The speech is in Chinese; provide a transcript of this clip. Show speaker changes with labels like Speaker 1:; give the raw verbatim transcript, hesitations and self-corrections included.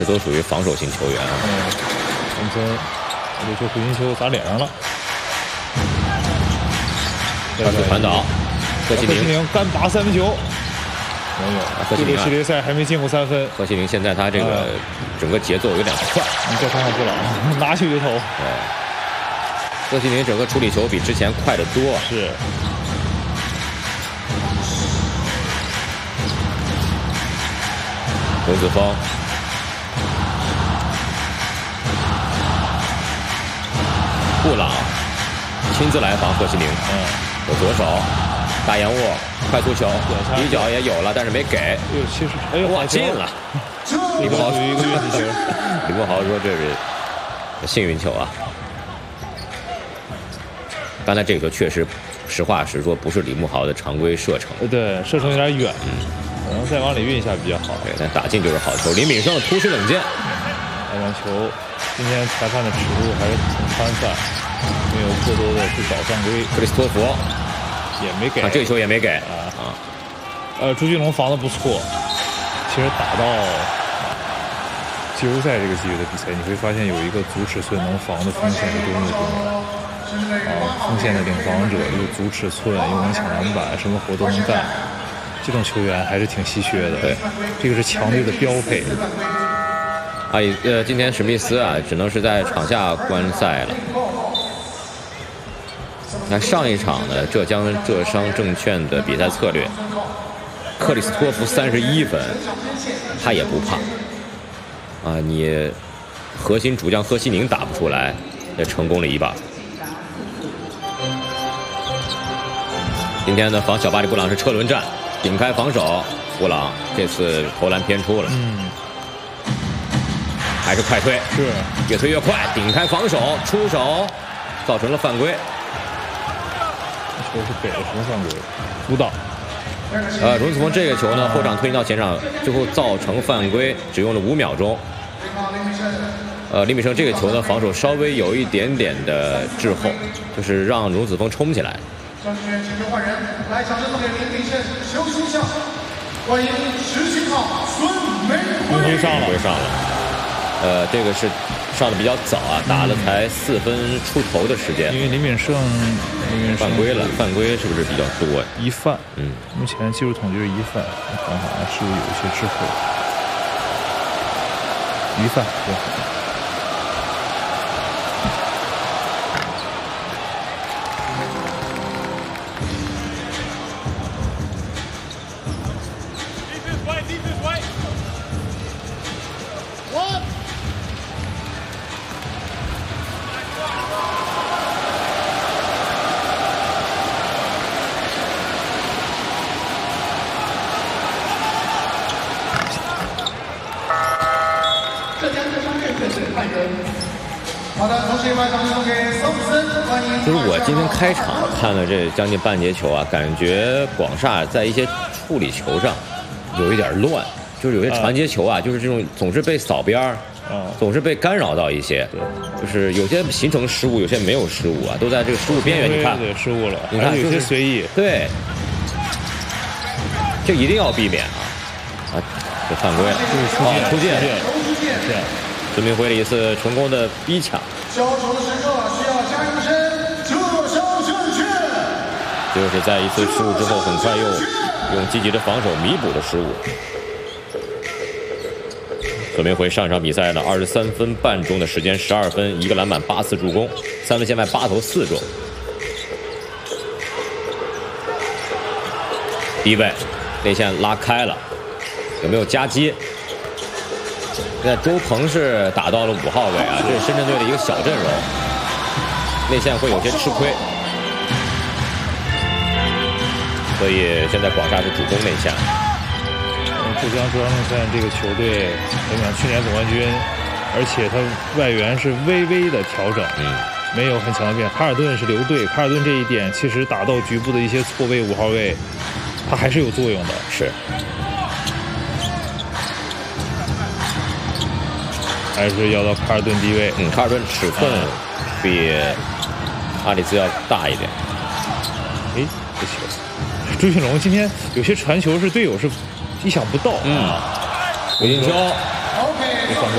Speaker 1: 这都属于防守型球员啊。
Speaker 2: 嗯，文森这球回球砸脸上了，
Speaker 1: 快速传导，贺西宁
Speaker 2: 干拔三分球，没有。
Speaker 1: 贺西宁
Speaker 2: 系列赛还没进过三分。
Speaker 1: 贺西宁现在他这个整个节奏有点快。
Speaker 2: 你再看看布朗，拿球就投。
Speaker 1: 对，贺西宁整个处理球比之前快得多。
Speaker 2: 是。
Speaker 1: 龙子枫。 布朗亲自来防贺西宁，
Speaker 2: 嗯，
Speaker 1: 有左手大延握，快速球，底角也有了，但是没给。
Speaker 2: 哎呦，其实哎呦，
Speaker 1: 哇，进了！李慕豪
Speaker 2: 属于一个运气球。
Speaker 1: 李慕豪说这是幸运球啊。刚才这个球确实，实话实说，不是李慕豪的常规射程。
Speaker 2: 对，射程有点远，嗯，可能再往里运一下比较好。
Speaker 1: 对，但打进就是好球。林炳胜突施冷箭，
Speaker 2: 那张球。 今天裁判的尺度还是挺宽泛，没有过多的去找犯规。
Speaker 1: 克里斯托弗
Speaker 2: 也没给，
Speaker 1: 啊，这个球也没给
Speaker 2: 啊啊。呃，朱俊龙防的不错。其实打到季后赛这个级别的比赛，你会发现有一个足尺寸能防的锋线是多么的重要。啊，锋线的领防者又足尺寸，又能抢篮板，什么活都能干。这种球员还是挺稀缺的。
Speaker 1: 对，
Speaker 2: 这个是强队的标配。
Speaker 1: 啊，呃，今天史密斯啊，只能是在场下观赛了。那上一场呢，浙江浙商证券的比赛策略，克里斯托弗三十一分，他也不怕。啊，你核心主将贺西宁打不出来，也成功了一把。今天呢，防小巴黎布朗是车轮战，顶开防守，布朗这次投篮偏出了。
Speaker 2: 嗯。
Speaker 1: 还是快推，
Speaker 2: 是
Speaker 1: 越推越快，顶开防守，出手，造成了犯规。
Speaker 2: 球是给了什么犯规？辅导。
Speaker 1: 呃，荣子枫这个球呢，后场推进到前场，最后造成犯规，只用了五秒钟。呃，林炳胜这个球呢，防守稍微有一点点的滞后，就是让荣子枫冲起来。
Speaker 3: 张志远请求换人，来场上送给林炳胜休息一下。欢迎十七号孙梅辉。
Speaker 2: 上了，
Speaker 1: 上了。 呃，这个是上的比较早啊，打了才四分出头的时间。
Speaker 2: 因为林炳胜，林炳胜
Speaker 1: 犯规了，犯规是不是比较多？
Speaker 2: 一犯，
Speaker 1: 嗯，
Speaker 2: 目前技术统计是一犯，我看看是不是有一些滞后？一犯，对。
Speaker 3: 好的，同时把掌声送给桑普森，欢迎。
Speaker 1: 就是我今天开场看了这将近半节球啊，感觉广厦在一些处理球上有一点乱，就是有些传接球啊，就是这种总是被扫边儿，
Speaker 2: 啊，
Speaker 1: 总是被干扰到一些，就是有些形成失误，有些没有失误啊，都在这个失误边缘。你看，
Speaker 2: 对，失误了，
Speaker 1: 你看
Speaker 2: 有些随意，
Speaker 1: 对，这一定要避免啊！啊，这犯规了，
Speaker 2: 啊，
Speaker 1: 出界，
Speaker 3: 出界，
Speaker 2: 是。
Speaker 1: 孙明辉的一次成功的逼抢，
Speaker 3: 交球的时刻需要加油声，浙商证券。
Speaker 1: 就是在一次失误之后，很快又用积极的防守弥补了失误。孙明辉上场比赛呢，二十三分半钟的时间，十二分，一个篮板，八次助攻，三分线外八投四中。低位内线拉开了，有没有夹击？ 现在周鹏是打到了五号位啊，这是深圳队的一个小阵容，内线会有些吃亏，所以现在广厦是主攻内线。
Speaker 2: 浙江浙商证券这个球队，怎么讲？去年总冠军，而且他外援是微微的调整，
Speaker 1: 嗯，
Speaker 2: 没有很强的变。卡尔顿是留队，卡尔顿这一点其实打到局部的一些错位五号位，他还是有作用的。
Speaker 1: 是。
Speaker 2: 还是要到卡尔顿低位。
Speaker 1: 嗯，卡尔顿尺寸比阿里兹要大一点。
Speaker 2: 哎，这球，朱迅龙今天有些传球是队友是意想不到。
Speaker 1: 嗯，吴金秋。
Speaker 3: OK。